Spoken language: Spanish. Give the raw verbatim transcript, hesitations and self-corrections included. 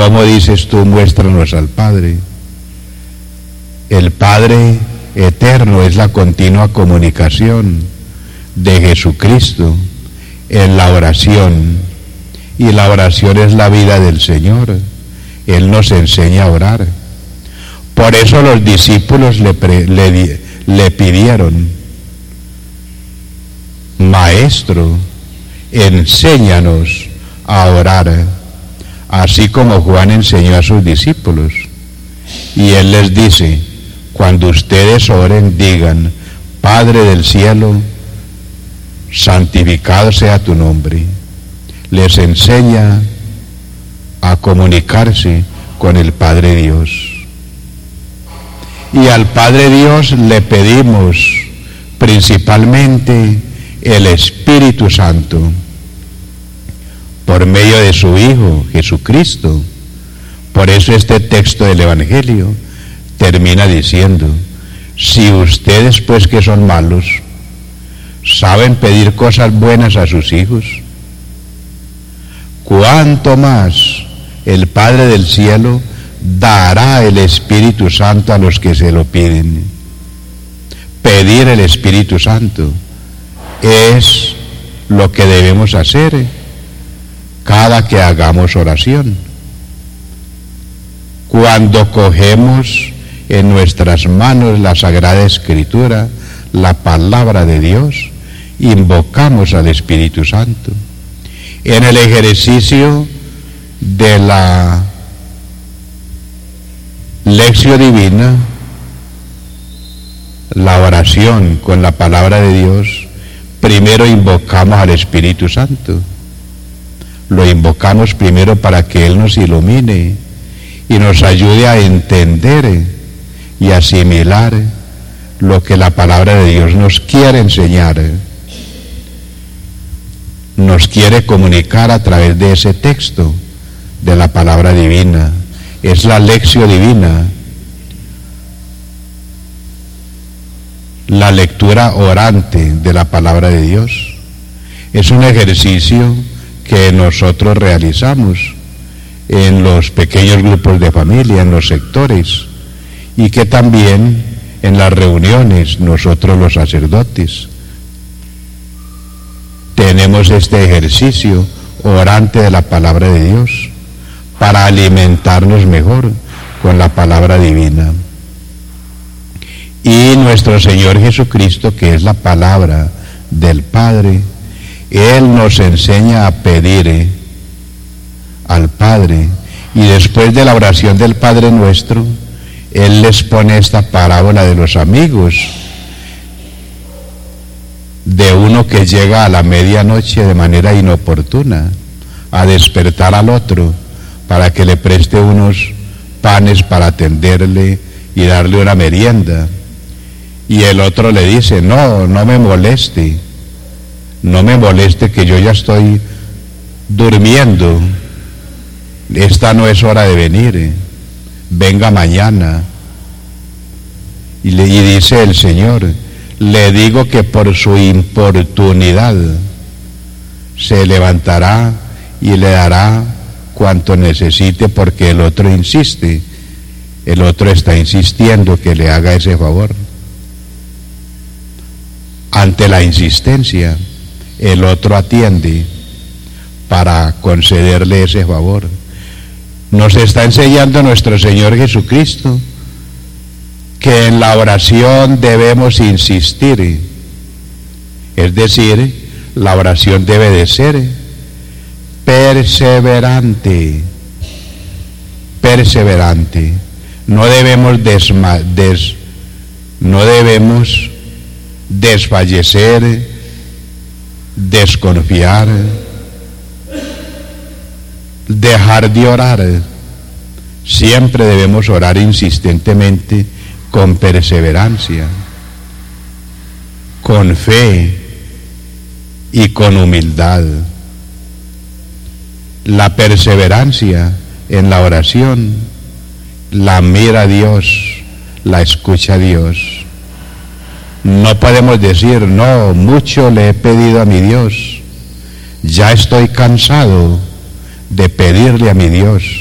¿cómo dices tú, muéstranos al Padre? El Padre eterno es la continua comunicación de Jesucristo en la oración, y la oración es la vida del Señor. Él nos enseña a orar. Por eso los discípulos le, pre, le, le pidieron: Maestro, enséñanos a orar, así como Juan enseñó a sus discípulos. Y él les dice: cuando ustedes oren, digan: Padre del cielo, santificado sea tu nombre. Les enseña a comunicarse con el Padre Dios. Y al Padre Dios le pedimos principalmente el Espíritu Santo, por medio de su Hijo Jesucristo. Por eso este texto del Evangelio termina diciendo: si ustedes, pues, que son malos, saben pedir cosas buenas a sus hijos, cuánto más el Padre del cielo dará el Espíritu Santo a los que se lo piden. Pedir el Espíritu Santo es lo que debemos hacer cada que hagamos oración. Cuando cogemos en nuestras manos la Sagrada Escritura, la palabra de Dios, invocamos al Espíritu Santo. En el ejercicio de la lección divina, la oración con la palabra de Dios, primero invocamos al Espíritu Santo. Lo invocamos primero para que Él nos ilumine y nos ayude a entender y asimilar lo que la palabra de Dios nos quiere enseñar, nos quiere comunicar a través de ese texto de la palabra divina. Es la lección divina, la lectura orante de la palabra de Dios. Es un ejercicio que nosotros realizamos en los pequeños grupos de familia, en los sectores, y que también en las reuniones nosotros los sacerdotes tenemos este ejercicio orante de la palabra de Dios para alimentarnos mejor con la palabra divina. Y nuestro Señor Jesucristo, que es la palabra del Padre, Él nos enseña a pedir al Padre, y después de la oración del Padre Nuestro, Él les pone esta parábola de los amigos, de uno que llega a la medianoche de manera inoportuna a despertar al otro para que le preste unos panes para atenderle y darle una merienda. Y el otro le dice: no, no me moleste, no me moleste, que yo ya estoy durmiendo, esta no es hora de venir, venga mañana. Y, le, y dice el Señor: le digo que por su importunidad se levantará y le dará cuanto necesite, porque el otro insiste, el otro está insistiendo que le haga ese favor. Ante la insistencia, el otro atiende para concederle ese favor. Nos está enseñando nuestro Señor Jesucristo que en la oración debemos insistir, es decir, la oración debe de ser perseverante, perseverante. No debemos desma, des, no debemos desfallecer, desconfiar, dejar de orar. Siempre debemos orar insistentemente, con perseverancia, con fe y con humildad. La perseverancia en la oración la mira Dios, la escucha Dios. No podemos decir: no, mucho le he pedido a mi Dios, ya estoy cansado de pedirle a mi Dios.